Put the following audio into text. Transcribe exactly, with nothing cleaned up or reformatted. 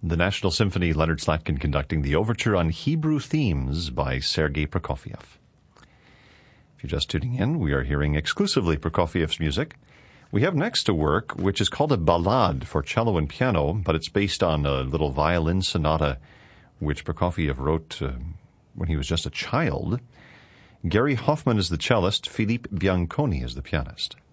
The National Symphony, Leonard Slatkin conducting the overture on Hebrew themes by Sergei Prokofiev. If you're just tuning in, we are hearing exclusively Prokofiev's music. We have next a work which is called a ballade for cello and piano, but it's based on a little violin sonata which Prokofiev wrote uh, when he was just a child. Gary Hoffman is the cellist, Philippe Bianconi is the pianist.